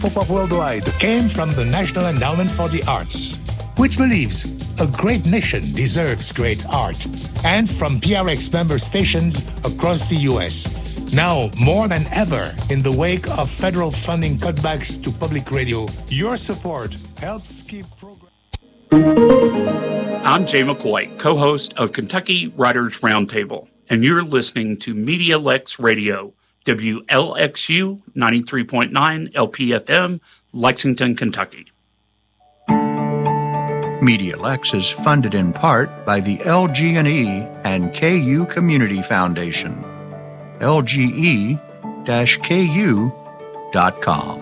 Pop Worldwide came from the National Endowment for the Arts, which believes a great nation deserves great art, and from PRX member stations across the U.S. Now, more than ever, in the wake of federal funding cutbacks to public radio, your support helps keep progress. I'm Jay McCoy, co-host of Kentucky Writers Roundtable, and you're listening to Media Lex Radio, WLXU 93.9 LPFM, Lexington, Kentucky. Media Lex is funded in part by the LG&E and KU Community Foundation. LGE-KU.com.